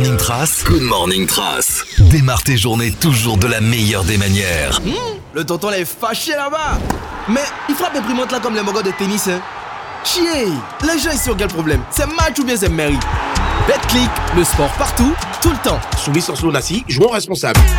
Morning Trace. Good Morning Trace. Démarre tes journées toujours de la meilleure des manières. Le tonton là est fâché là-bas. Mais il frappe imprimante là comme les mogos de tennis, hein. Chier. Les gens ici ont quel problème? C'est match ou bien c'est mairie? BetClick, le sport partout, tout le temps. Soumis sans sous Nassi, jouons responsable.